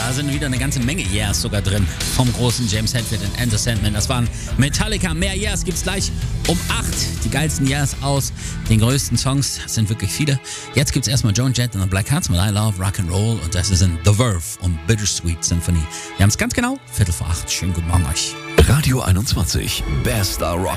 Da sind wieder eine ganze Menge Yeahs sogar drin. Vom großen James Hetfield und Enter Sandman. Das waren Metallica. Mehr Yeahs gibt's gleich um 8. Die geilsten Yeahs aus den größten Songs. Das sind wirklich viele. Jetzt gibt's erstmal Joan Jett und the Black Hearts mit I Love Rock'n'Roll. Und das ist in The Verve und Bittersweet Symphony. Wir haben es ganz genau. 7:45. Schönen guten Morgen euch. Radio 21. Bester Rock.